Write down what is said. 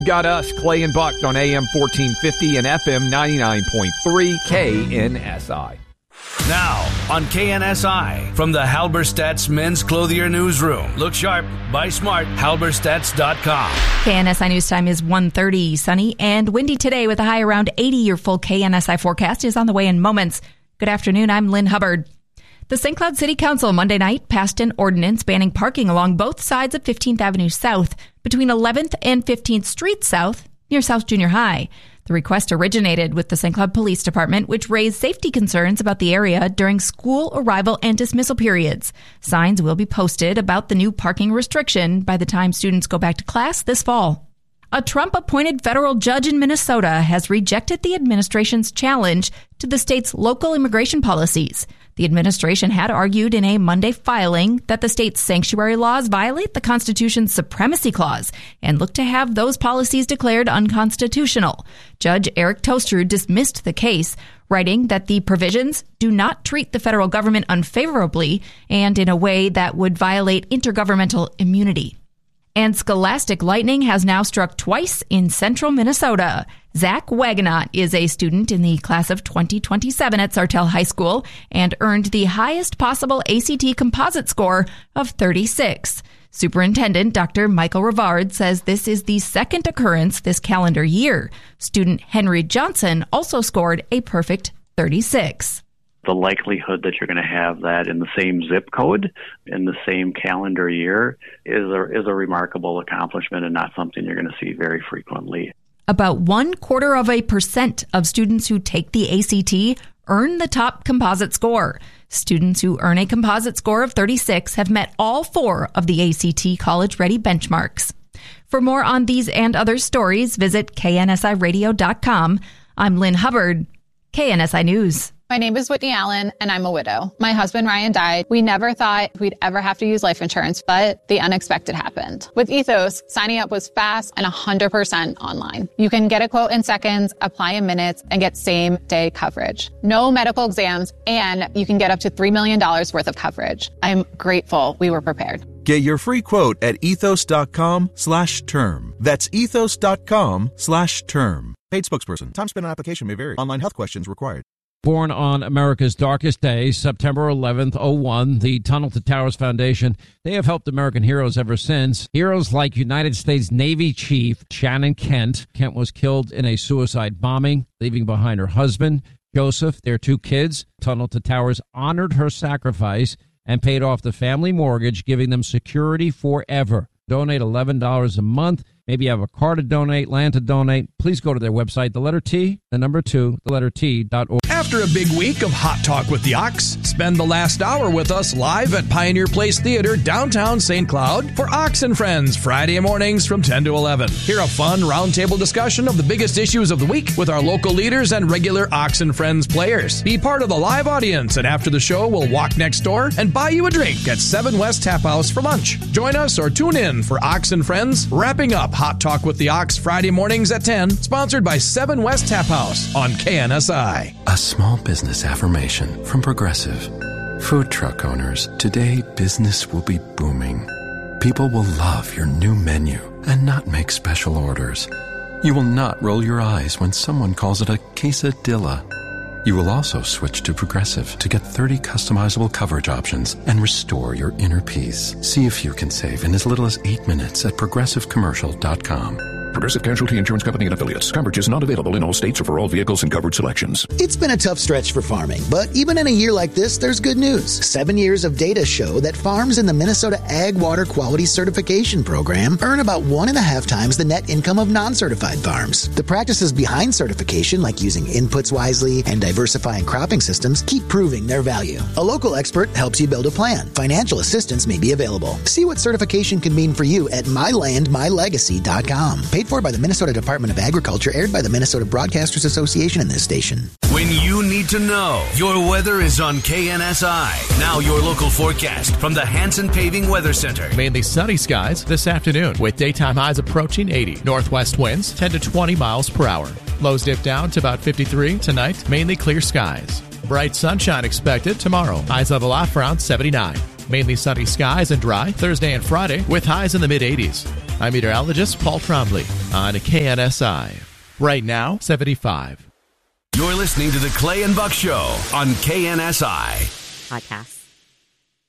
Got us, Clay and Buck, on AM 1450 and FM 99.3 KNSI. Now on KNSI, from the Halberstadt's Men's Clothier Newsroom. Look sharp, buy smart, halberstadt.com. KNSI News Time is 1:30, sunny and windy today with a high around 80. Your full KNSI forecast is on the way in moments. Good afternoon, I'm Lynn Hubbard. The St. Cloud City Council Monday night passed an ordinance banning parking along both sides of 15th Avenue South between 11th and 15th Street South near South Junior High. The request originated with the St. Cloud Police Department, which raised safety concerns about the area during school arrival and dismissal periods. Signs will be posted about the new parking restriction by the time students go back to class this fall. A Trump-appointed federal judge in Minnesota has rejected the administration's challenge to the state's local immigration policies. The administration had argued in a Monday filing that the state's sanctuary laws violate the Constitution's Supremacy Clause and look to have those policies declared unconstitutional. Judge Eric Tostrud dismissed the case, writing that the provisions do not treat the federal government unfavorably and in a way that would violate intergovernmental immunity. And scholastic lightning has now struck twice in central Minnesota. Zach Wagonot is a student in the class of 2027 at Sartell High School and earned the highest possible ACT composite score of 36. Superintendent Dr. Michael Rivard says this is the second occurrence this calendar year. Student Henry Johnson also scored a perfect 36. The likelihood that you're going to have that in the same zip code in the same calendar year is a remarkable accomplishment and not something you're going to see very frequently. About 0.25% of students who take the ACT earn the top composite score. Students who earn a composite score of 36 have met all 4 of the ACT College Ready benchmarks. For more on these and other stories, visit KNSIRadio.com. I'm Lynn Hubbard, KNSI News. My name is Whitney Allen, and I'm a widow. My husband, Ryan, died. We never thought we'd ever have to use life insurance, but the unexpected happened. With Ethos, signing up was fast and 100% online. You can get a quote in seconds, apply in minutes, and get same-day coverage. No medical exams, and you can get up to $3 million worth of coverage. I'm grateful we were prepared. Get your free quote at ethos.com/term. That's ethos.com/term. Paid spokesperson. Time spent on application may vary. Online health questions required. Born on America's darkest day, September 11th, 01, the Tunnel to Towers Foundation, they have helped American heroes ever since. Heroes like United States Navy Chief Shannon Kent. Kent was killed in a suicide bombing, leaving behind her husband, Joseph, their 2 kids. Tunnel to Towers honored her sacrifice and paid off the family mortgage, giving them security forever. Donate $11 a month. Maybe you have a car to donate, land to donate. Please go to their website, the letter T, the number 2, the letter T.org. After a big week of Hot Talk with the Ox, spend the last hour with us live at Pioneer Place Theater, downtown St. Cloud, for Ox and Friends, Friday mornings from 10 to 11. Hear a fun roundtable discussion of the biggest issues of the week with our local leaders and regular Ox and Friends players. Be part of the live audience, and after the show, we'll walk next door and buy you a drink at 7 West Tap House for lunch. Join us or tune in for Ox and Friends, wrapping up Hot Talk with the Ox Friday mornings at 10, sponsored by 7 West Tap House on KNSI. A small business affirmation from Progressive. Food truck owners, today business will be booming. People will love your new menu and not make special orders. You will not roll your eyes when someone calls it a quesadilla. You will also switch to Progressive to get 30 customizable coverage options and restore your inner peace. See if you can save in as little as 8 minutes at progressivecommercial.com. Progressive Casualty Insurance Company and Affiliates. Coverage is not available in all states or for all vehicles and coverage selections. It's been a tough stretch for farming, but even in a year like this, there's good news. 7 years of data show that farms in the Minnesota Ag Water Quality Certification Program earn about 1.5 times the net income of non-certified farms. The practices behind certification, like using inputs wisely and diversifying cropping systems, keep proving their value. A local expert helps you build a plan. Financial assistance may be available. See what certification can mean for you at mylandmylegacy.com. Paid for by the Minnesota Department of Agriculture, aired by the Minnesota Broadcasters Association and this station. When you need to know, your weather is on KNSI. Now your local forecast from the Hanson Paving Weather Center. Mainly sunny skies this afternoon with daytime highs approaching 80. Northwest winds 10 to 20 miles per hour. Lows dip down to about 53 tonight. Mainly clear skies. Bright sunshine expected tomorrow. Highs level off around 79. Mainly sunny skies and dry Thursday and Friday with highs in the mid-80s. I'm meteorologist Paul Trombley on KNSI. Right now, 75. You're listening to the Clay and Buck Show on KNSI. Podcast.